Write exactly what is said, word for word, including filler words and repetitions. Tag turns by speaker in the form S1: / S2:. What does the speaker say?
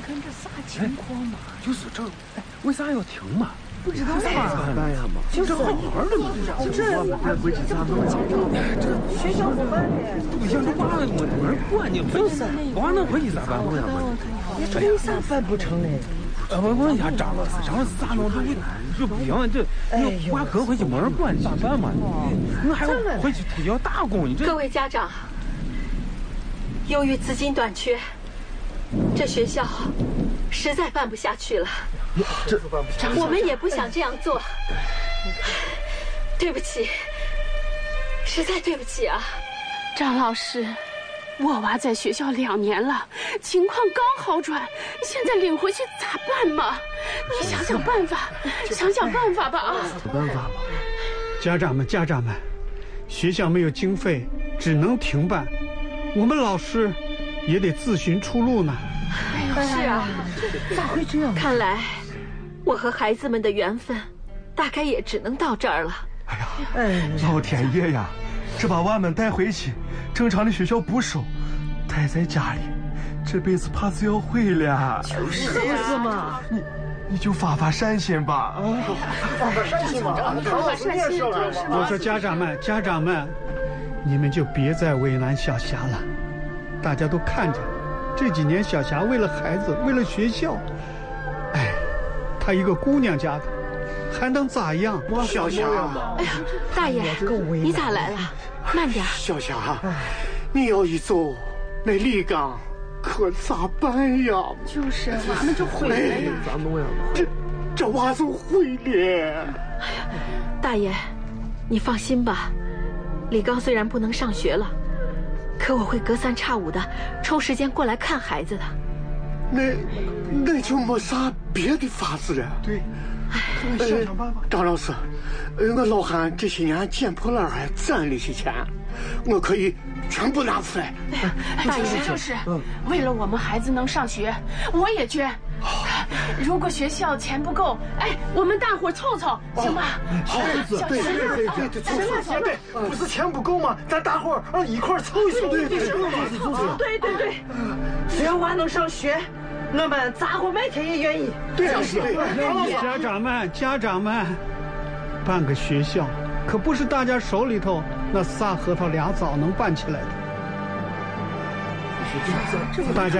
S1: 看这啥情况嘛？
S2: 就是这，哎，为啥要停嘛？
S1: 不知道
S2: 咋办呀嘛？就是好好的嘛，这这回去咋弄呀？这
S1: 学校不办的，
S2: 不行，这娃没没人管你，回去娃能回去咋办呀嘛？
S1: 这为啥办不成呢？
S2: 呃，我问一下张老师，张老师咋弄？这这不行，这你娃哥回去没人管，咋办嘛？我还要回去推销打工，你这。
S3: 各位家长，由于资金短缺，这学校实在办不下去了。
S2: 这
S3: 我们也不想这样做，对不起，实在对不起啊，
S4: 张老师。我娃在学校两年了，情况刚好转，现在领回去咋办嘛？你想想办法，想想办法吧啊！
S2: 有办法吗？
S5: 家长们，家长们，学校没有经费，只能停办，我们老师也得自寻出路呢。
S3: 哎呦，是啊，
S1: 咋会这样？
S3: 看来我和孩子们的缘分，大概也只能到这儿了。
S6: 哎呀，哎，老天爷呀！这把娃们带回去，正常的学校不收，待在家里，这辈子怕是要毁了。
S1: 就是嘛，
S6: 你你就发发善心吧，啊，
S1: 发发善心嘛，发发善心。
S5: 我说家长们，家长们，你们就别再为难小霞了，大家都看着，这几年小霞为了孩子，为了学校，哎，她一个姑娘家的。还能咋样？
S7: 小霞，
S3: 哎呀，大爷，你咋来了？慢点。
S7: 小霞，你要一走，那李刚可咋办呀？
S4: 就是娃们就毁了呀。
S7: 咋弄呀？这这娃就毁了。
S3: 哎呀，大爷，你放心吧，李刚虽然不能上学了，可我会隔三差五的抽时间过来看孩子的。
S7: 那那就没啥别的法子了。
S6: 对。
S7: 呃，张老师，呃，我老汉这些年捡破烂还攒了些钱，我可以全部拿出来。
S4: 大爷就是，为了我们孩子能上学，我也捐。如果学校钱不够，哎，我们大伙凑凑，行吧？
S7: 好，对对对对对，凑凑对，不是钱不够吗？咱大伙儿一块凑一凑，对对对，
S1: 对对对，只要娃能上学。我们咋活每天也愿意。
S7: 对啊，对。
S5: 家长们，家长们，办个学校可不是大家手里头那仨核桃俩枣能办起来的。大家。